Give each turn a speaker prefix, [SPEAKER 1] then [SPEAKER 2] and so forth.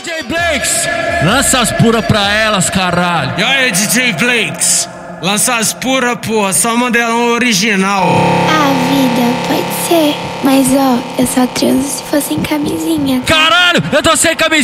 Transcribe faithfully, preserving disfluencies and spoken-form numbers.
[SPEAKER 1] J Blakes, lança as pura pra elas, caralho.
[SPEAKER 2] E aí, D J Blakes, lança as pura, porra, só modelão original.
[SPEAKER 3] Ah, vida, pode ser. Mas ó, eu só transo se fosse em camisinha.
[SPEAKER 1] Caralho, eu tô sem camisinha.